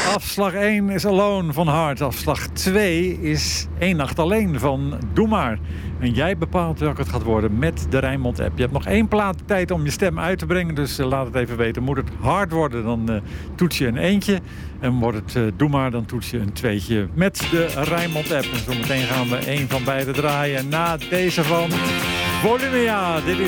Afslag 1 is Alone van Heart. Afslag 2 is Eén Nacht Alleen van Doe Maar. En jij bepaalt welke het gaat worden met de Rijnmond-app. Je hebt nog 1 plaat tijd om je stem uit te brengen. Dus laat het even weten. Moet het hard worden, dan toets je een eentje. En wordt het Doe Maar, dan toets je een tweetje met de Rijnmond-app. En zometeen gaan we 1 van beide draaien na deze van Volumia. Dit is